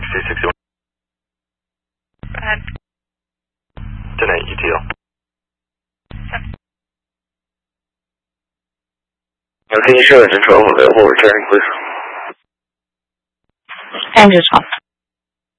XC61. Go ahead. 10-8 UTL. Can you show us in trouble available returning, please? Angel 12.